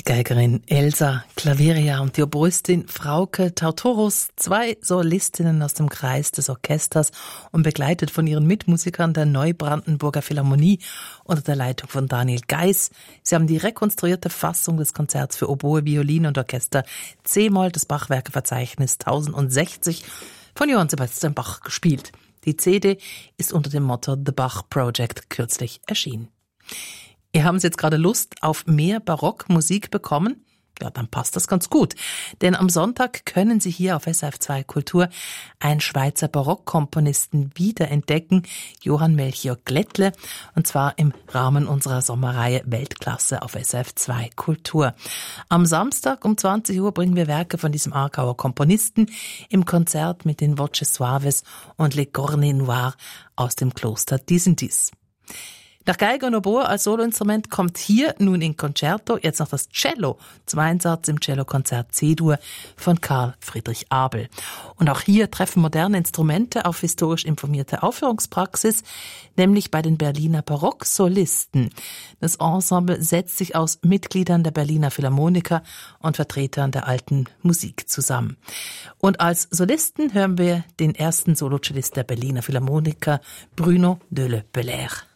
Geigerin Elsa Claveria und die Oboistin Frauke Tautorus, zwei Solistinnen aus dem Kreis des Orchesters und begleitet von ihren Mitmusikern der Neubrandenburger Philharmonie unter der Leitung von Daniel Geiss. Sie haben die rekonstruierte Fassung des Konzerts für Oboe, Violine und Orchester C-Moll des Bachwerkeverzeichnis 1060 von Johann Sebastian Bach gespielt. Die CD ist unter dem Motto The Bach Project kürzlich erschienen. Ihr habt jetzt gerade Lust auf mehr Barockmusik bekommen? Ja, dann passt das ganz gut. Denn am Sonntag können Sie hier auf SRF2 Kultur einen Schweizer Barockkomponisten wiederentdecken, Johann Melchior Glättle, und zwar im Rahmen unserer Sommerreihe Weltklasse auf SRF2 Kultur. Am Samstag um 20 Uhr bringen wir Werke von diesem Aargauer Komponisten im Konzert mit den Voces Suaves und Les Cornets Noirs aus dem Kloster Disentis. Nach Geige und Oboe als Soloinstrument kommt hier nun in Concerto jetzt noch das Cello zum Einsatz im Cellokonzert C-Dur von Karl Friedrich Abel. Und auch hier treffen moderne Instrumente auf historisch informierte Aufführungspraxis, nämlich bei den Berliner Barocksolisten. Das Ensemble setzt sich aus Mitgliedern der Berliner Philharmoniker und Vertretern der alten Musik zusammen. Und als Solisten hören wir den ersten Solocellist der Berliner Philharmoniker, Bruno de Le Pelaire.